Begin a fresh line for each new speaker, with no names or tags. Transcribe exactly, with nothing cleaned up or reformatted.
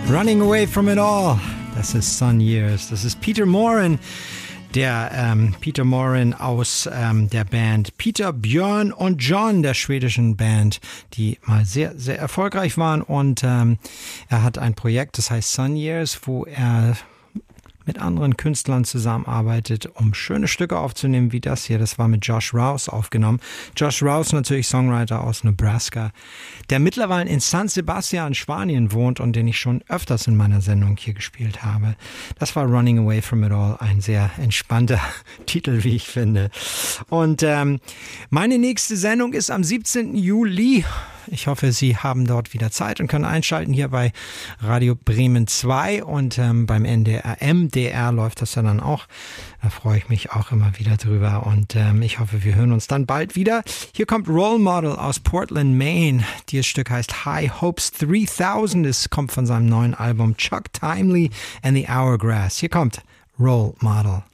Running Away From It All, das ist Sun Years. Das ist Peter Moran, der ähm, Peter Moran aus ähm, der Band Peter, Björn und John, der schwedischen Band, die mal sehr, sehr erfolgreich waren. Und ähm, er hat ein Projekt, das heißt Sun Years, wo er mit anderen Künstlern zusammenarbeitet, um schöne Stücke aufzunehmen wie das hier. Das war mit Josh Rouse aufgenommen. Josh Rouse, natürlich Songwriter aus Nebraska, der mittlerweile in San Sebastian, Spanien wohnt und den ich schon öfters in meiner Sendung hier gespielt habe. Das war Running Away From It All, ein sehr entspannter Titel, wie ich finde. Und ähm, meine nächste Sendung ist am siebzehnten Juli. Ich hoffe, Sie haben dort wieder Zeit und können einschalten hier bei Radio Bremen zwei und ähm, beim N D R, M D R läuft das ja dann auch. Da freue ich mich auch immer wieder drüber und ähm, ich hoffe, wir hören uns dann bald wieder. Hier kommt Role Model aus Portland, Maine. Dieses Stück heißt High Hopes dreitausend. Es kommt von seinem neuen Album Chuck Timely and the Hourglass. Hier kommt Role Model.